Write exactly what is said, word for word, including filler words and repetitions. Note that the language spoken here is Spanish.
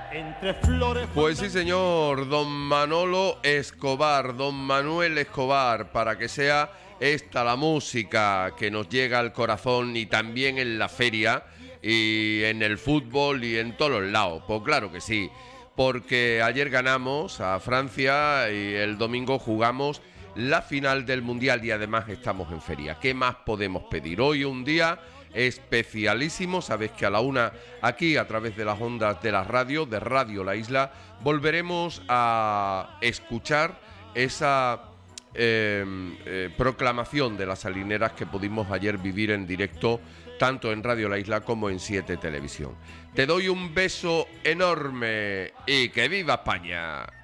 Entre flores. Pues sí, señor, don Manolo Escobar, don Manuel Escobar, para que sea esta la música que nos llega al corazón y también en la feria y en el fútbol y en todos los lados. Pues claro que sí, porque ayer ganamos a Francia y el domingo jugamos la final del Mundial y además estamos en feria. ¿Qué más podemos pedir? Hoy un día especialísimo, sabes que a la una aquí a través de las ondas de la radio, de Radio La Isla, volveremos a escuchar esa eh, eh, proclamación de las salineras que pudimos ayer vivir en directo tanto en Radio La Isla como en siete Televisión. Te doy un beso enorme y que viva España.